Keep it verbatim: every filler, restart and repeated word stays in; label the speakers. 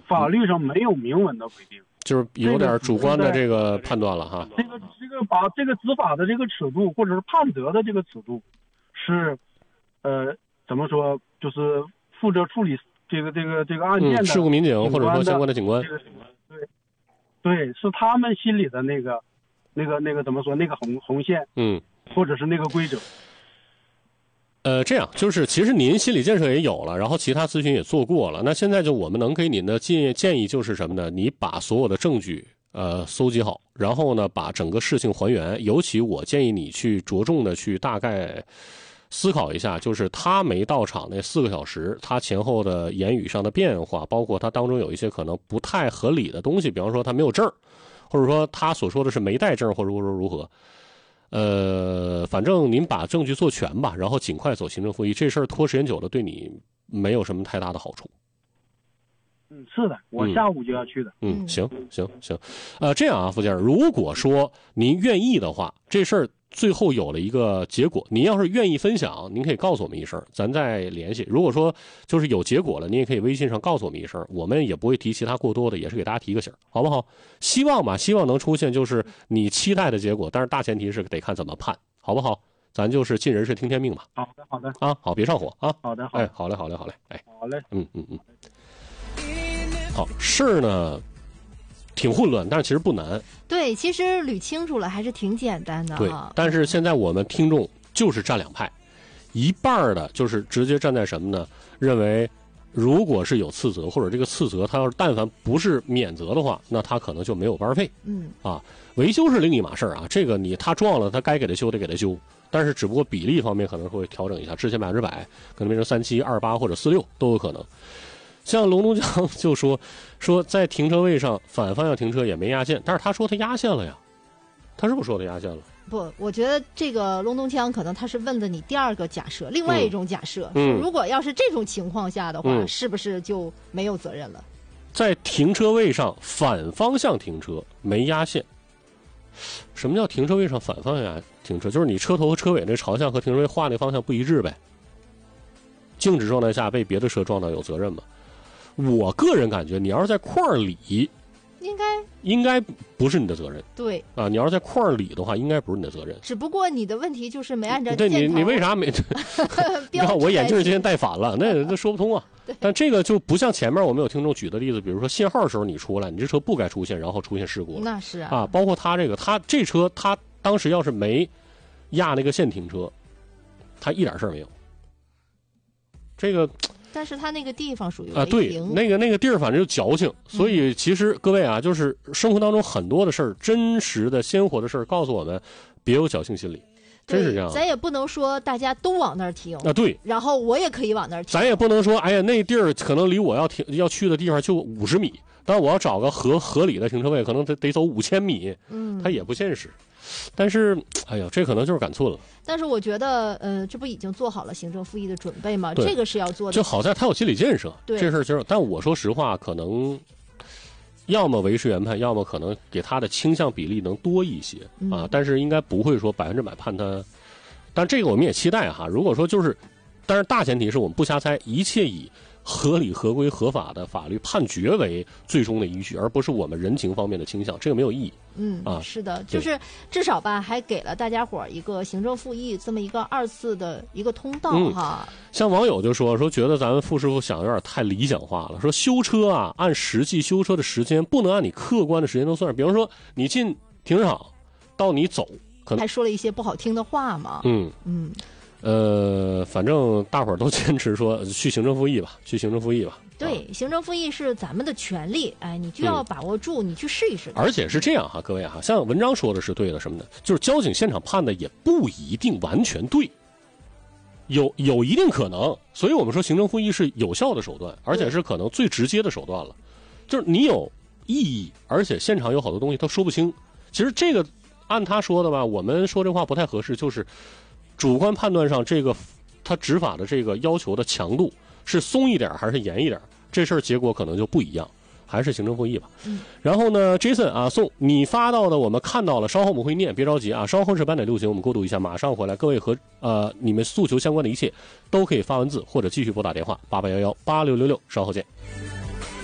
Speaker 1: 法律上没有明文的规定，
Speaker 2: 就是有点主观的这个判断了哈。
Speaker 1: 这个这个把这个执法的这个尺度，或者是判责的这个尺度，是呃怎么说，就是负责处理这个这个这个案件的、
Speaker 2: 嗯、事故民警或者说相关的警官，
Speaker 1: 这个、对对，是他们心里的那个那个那个怎么说那个红红线，
Speaker 2: 嗯，
Speaker 1: 或者是那个规则。
Speaker 2: 呃，这样就是其实您心理建设也有了，然后其他咨询也做过了，那现在就我们能给您的建建议就是什么呢？你把所有的证据呃搜集好，然后呢把整个事情还原，尤其我建议你去着重的去大概思考一下，就是他没到场那四个小时，他前后的言语上的变化，包括他当中有一些可能不太合理的东西，比方说他没有证，或者说他所说的是没带证，或者说如何。呃，反正您把证据做全吧，然后尽快走行政复议，这事儿拖时间久了对你没有什么太大的好处。
Speaker 1: 嗯，是的，我下午就要去的。
Speaker 2: 嗯，嗯行行行，呃，这样啊，付先生，如果说您愿意的话，这事儿最后有了一个结果，您要是愿意分享，您可以告诉我们一声，咱再联系。如果说就是有结果了，您也可以微信上告诉我们一声，我们也不会提其他过多的，也是给大家提个醒，好不好？希望吧，希望能出现就是你期待的结果，但是大前提是得看怎么判，好不好？咱就是尽人事听天命吧。
Speaker 1: 好的，好的
Speaker 2: 啊，好，别上火啊。
Speaker 1: 好的，好的，
Speaker 2: 哎，好嘞，好嘞，好嘞，哎，
Speaker 1: 好嘞，
Speaker 2: 嗯嗯嗯。好，事儿呢挺混乱，但是其实不难。
Speaker 3: 对，其实捋清楚了还是挺简单的。
Speaker 2: 对，但是现在我们听众就是站两派，一半的就是直接站在什么呢？认为如果是有次责，或者这个次责他要是但凡不是免责的话，那他可能就没有班费。
Speaker 3: 嗯
Speaker 2: 啊，维修是另一码事啊，这个你他撞了，他该给他修得给他修，但是只不过比例方面可能会调整一下，之前百分之百可能变成三七二八或者四六都有可能。像龙东江就说说在停车位上反方向停车也没压线，但是他说他压线了呀，他是不是说他压线了？
Speaker 3: 不，我觉得这个龙东江可能他是问的你第二个假设，另外一种假设，
Speaker 2: 嗯、
Speaker 3: 如果要是这种情况下的话、
Speaker 2: 嗯，
Speaker 3: 是不是就没有责任了？
Speaker 2: 在停车位上反方向停车没压线，什么叫停车位上反方向停车？就是你车头和车尾那朝向和停车位画那方向不一致呗。静止状态下被别的车撞到有责任吗？我个人感觉，你要是在框里，
Speaker 3: 应该
Speaker 2: 应该不是你的责任。
Speaker 3: 对
Speaker 2: 啊，你要是在框里的话，应该不是你的责任。
Speaker 3: 只不过你的问题就是没按照
Speaker 2: 对你，你为啥没？你看我眼镜今天戴反了，那那说不通啊。但这个就不像前面我们有听众举的例子，比如说信号的时候你出来，你这车不该出现，然后出现事故了。
Speaker 3: 那是啊。
Speaker 2: 啊，包括他这个，他这车他当时要是没压那个线停车，他一点事儿没有。这个。
Speaker 3: 但是他那个地方属于
Speaker 2: 啊，对，那个那个地儿反正就矫情，所以其实各位啊，就是生活当中很多的事儿，真实的鲜活的事儿，告诉我们别有侥幸心理，真是这样。
Speaker 3: 咱也不能说大家都往那儿停
Speaker 2: 啊，对，
Speaker 3: 然后我也可以往那儿停。
Speaker 2: 咱也不能说，哎呀，那地儿可能离我要停要去的地方就五十米，但我要找个合合理的停车位，可能得得走五千米，
Speaker 3: 嗯，
Speaker 2: 它也不现实。但是，哎呀，这可能就是赶寸了。
Speaker 3: 但是我觉得，呃，这不已经做好了行政复议的准备吗？这个是要做的。
Speaker 2: 就好在他有心理建设，
Speaker 3: 对
Speaker 2: 这事儿其实，但我说实话，可能要么维持原判，要么可能给他的倾向比例能多一些、
Speaker 3: 嗯、
Speaker 2: 啊。但是应该不会说百分之百判他。但这个我们也期待哈。如果说就是，但是大前提是我们不瞎猜，一切以合理、合规、合法的法律判决为最终的依据，而不是我们人情方面的倾向，这个没有意义。
Speaker 3: 嗯啊，是的，就是至少吧，还给了大家伙儿一个行政复议这么一个二次的一个通道、嗯、哈。
Speaker 2: 像网友就说说，觉得咱们傅师傅想有点太理想化了，说修车啊，按实际修车的时间，不能按你客观的时间都算。比方说，你进停车场到你走，可能
Speaker 3: 还说了一些不好听的话嘛。
Speaker 2: 嗯
Speaker 3: 嗯。
Speaker 2: 呃，反正大伙儿都坚持说去行政复议吧，去行政复议吧。
Speaker 3: 对，啊、行政复议是咱们的权利，哎，你就要把握住，嗯、你去试一试。
Speaker 2: 而且是这样哈，各位哈，像文章说的是对的，什么呢？就是交警现场判的也不一定完全对，有有一定可能，所以我们说行政复议是有效的手段，而且是可能最直接的手段了。就是你有异议，而且现场有好多东西他说不清。其实这个按他说的吧，我们说这话不太合适，就是。主观判断上，这个他执法的这个要求的强度是松一点还是严一点，这事儿结果可能就不一样，还是行政复议吧。
Speaker 3: 嗯。
Speaker 2: 然后呢 ，Jason 啊，送你发到的我们看到了，稍后我们会念，别着急啊，稍后是八点六行，我们过渡一下，马上回来。各位和呃你们诉求相关的一切都可以发文字或者继续拨打电话八八幺幺八六六六，稍后见。